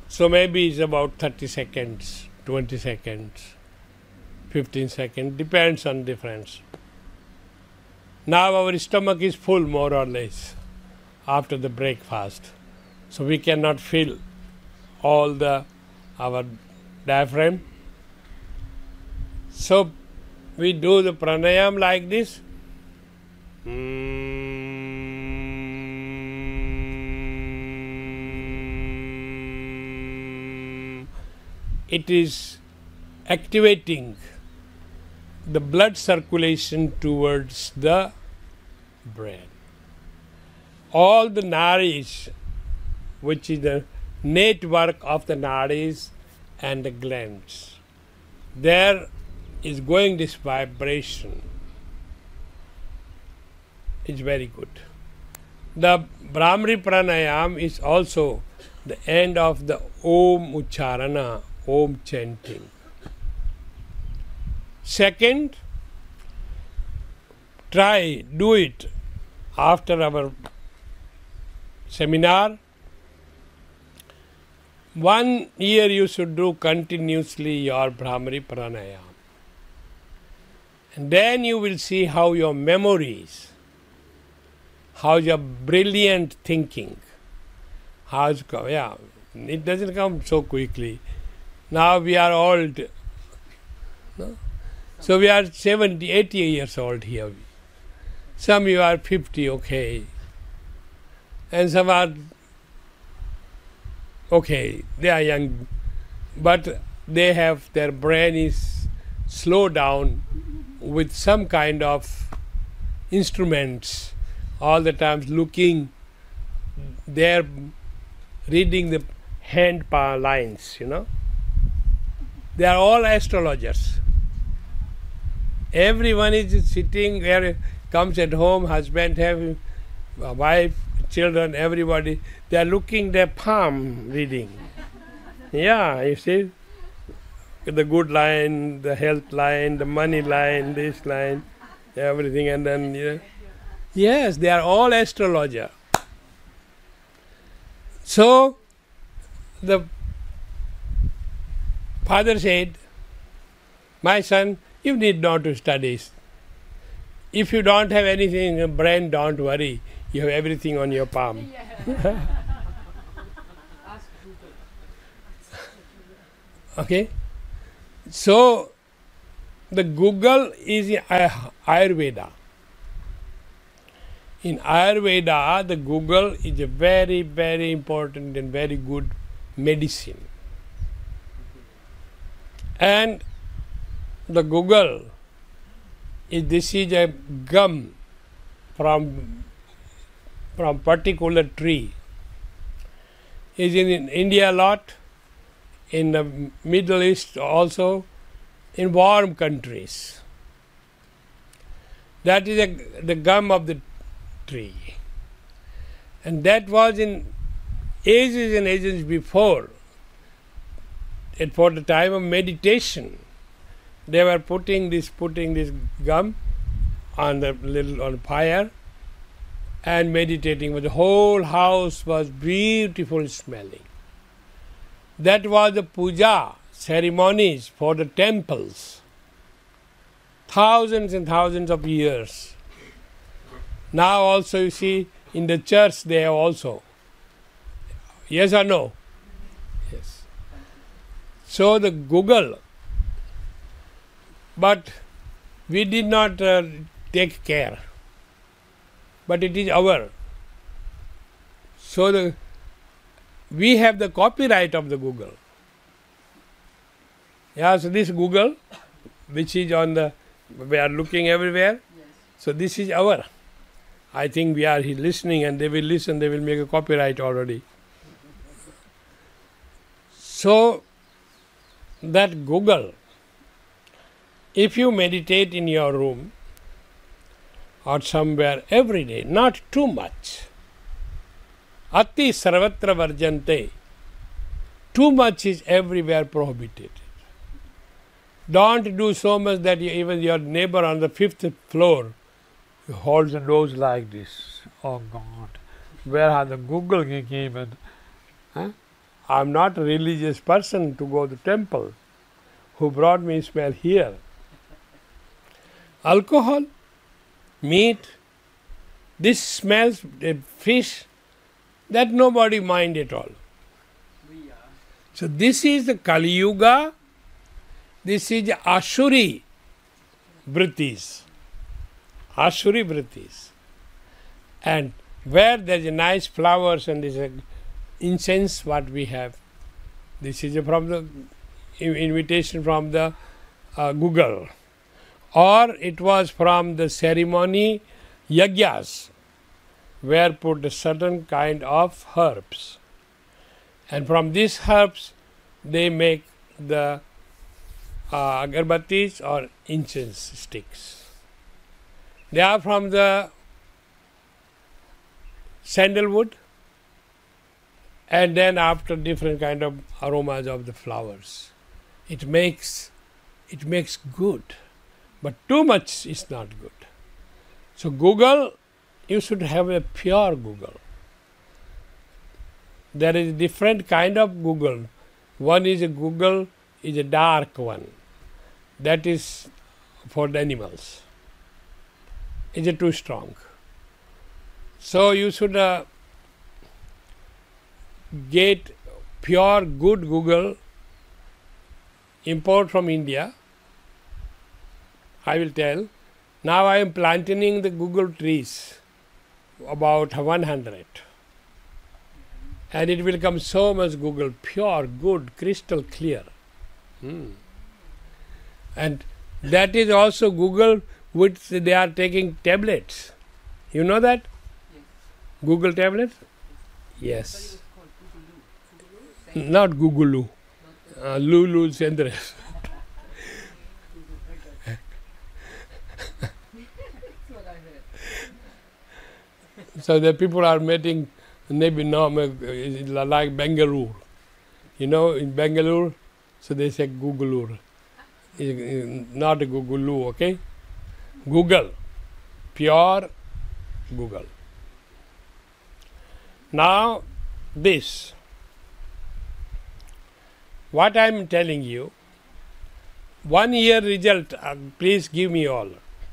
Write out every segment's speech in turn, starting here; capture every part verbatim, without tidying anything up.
So maybe it's about thirty seconds, twenty seconds, fifteen seconds, depends on difference. Now our stomach is full more or less after the breakfast. So we cannot feel all the our diaphragm. So we do the pranayam like this. It is activating the blood circulation towards the brain. All the nadis, which is the network of the nadis and the glands, there is going this vibration. It's very good. The Brahmari Pranayam is also the end of the Om Ucharana, Om chanting. Second, try, do it after our seminar. One year you should do continuously your Brahmari Pranayam. And then you will see how your memories, how your brilliant thinking, how it's come. Yeah, it doesn't come so quickly. Now we are old. No? So we are seventy, eighty years old here. Some you are fifty, okay. And some are okay, they are young, but they have, their brain is slowed down with some kind of instruments, all the time looking, they're reading the hand pa lines, you know. They are all astrologers. Everyone is sitting where comes at home, husband, have a wife, children, everybody, they are looking their palm reading. Yeah, you see, the good line, the health line, the money line, this line, everything, and then, you know, yes, they are all astrologer. So, the father said, my son, you need not to study. If you don't have anything in your brain, don't worry. You have everything on your palm. Okay? So, the Google is in Ayurveda. In Ayurveda, the Google is a very, very important and very good medicine. And the Google is, this is a gum from from particular tree. Is in India a lot, in the Middle East also, in warm countries. That is a, the gum of the tree. And that was in ages and ages before. And for the time of meditation, they were putting this putting this gum on the little on fire and meditating, but the whole house was beautiful smelling. That was the puja ceremonies for the temples. Thousands and thousands of years. Now also you see in the church they have also. Yes or no? Yes. So the Google, but we did not uh, take care. But it is our. So the, we have the copyright of the Google. Yeah, so this Google, which is on the, we are looking everywhere. Yes. So this is our. I think we are listening and they will listen, they will make a copyright already. So that Google, if you meditate in your room or somewhere every day, not too much. Ati sarvatra varjante. Too much is everywhere prohibited. Don't do so much that you, even your neighbor on the fifth floor holds the nose like this. Oh God, where are the Google came and huh? I'm not a religious person to go to temple. Who brought me smell here? Alcohol, meat, this smells, uh, fish, that nobody mind at all. So this is the Kali Yuga, this is Ashuri Vrittis, Ashuri Vrittis. And where there is nice flowers and this incense what we have, this is from the invitation from the uh, Google. Or it was from the ceremony yagyas, where put a certain kind of herbs. And from these herbs, they make the uh, agarbattis or incense sticks. They are from the sandalwood, and then after different kind of aromas of the flowers. It makes, it makes good, but too much is not good. So Google, you should have a pure Google. There is different kind of Google. One is a Google, is a dark one. That is for the animals. Is it too strong? So you should uh, get pure good Google, import from India. I will tell. Now I am planting the Google trees, about one hundred. And it will come so much Google, pure, good, crystal clear. Hmm. And that is also Google, which they are taking tablets. You know that? Yes. Google tablets? Yes. Not Google. Uh, Lulu Cendres. So the people are meeting, maybe no, like Bangalore. You know, in Bangalore, so they say Googalore. Not a Googaloo, okay? Google. Pure Google. Now, this. What I am telling you, one year result, uh, please give me all.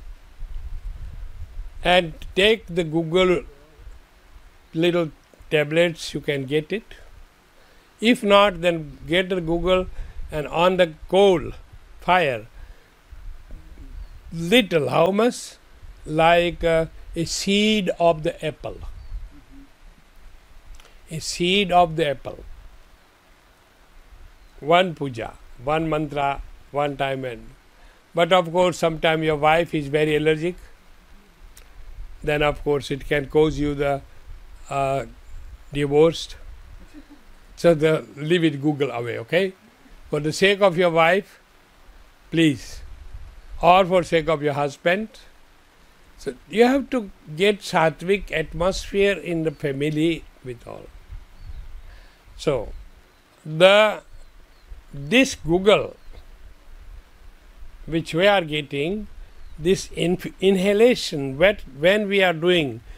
And take the Google little tablets, you can get it. If not, then get the Google and on the coal, fire, little, how much? Like uh, a seed of the apple. A seed of the apple. One puja, one mantra, one time. And but of course, sometimes your wife is very allergic. Then of course it can cause you the uh, divorced. So the leave it Google away, okay? For the sake of your wife, please, or for sake of your husband. So you have to get sattvic atmosphere in the family with all. So the this Google, which we are getting, this inf- inhalation, when we are doing